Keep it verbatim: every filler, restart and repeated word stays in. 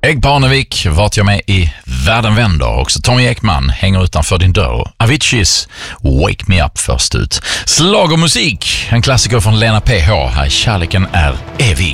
Greg Parnevik, Vart jag med i Världen vänder. Också Tommy Ekman, Hänger utanför din dörr. Aviciis, Wake me up först ut. Slag och musik, en klassiker från Lena P H. Här Kärleken är evig.